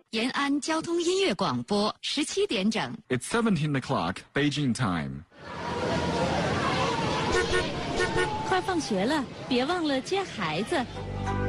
延安交通音乐广播17点整。 It's 17 o'clock, Beijing time. 快放学了，别忘了接孩子。